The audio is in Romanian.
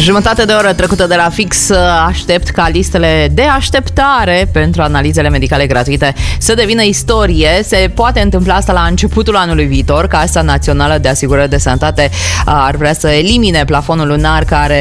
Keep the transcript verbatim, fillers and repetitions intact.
Jumătate de oră trecută de la fix, aștept ca listele de așteptare pentru analizele medicale gratuite să devină istorie. Se poate întâmpla asta la începutul anului viitor. Casa Națională de Asigurări de Sănătate ar vrea să elimine plafonul lunar care